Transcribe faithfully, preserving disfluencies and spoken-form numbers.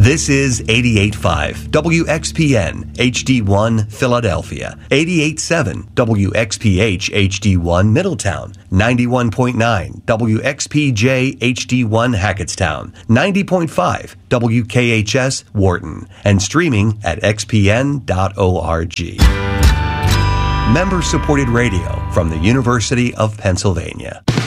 This is eighty-eight point five W X P N H D one Philadelphia, eighty-eight point seven W X P H H D one Middletown, ninety-one point nine W X P J H D one Hackettstown, ninety point five W K H S Wharton, and streaming at x p n dot org. Member-supported radio from the University of Pennsylvania.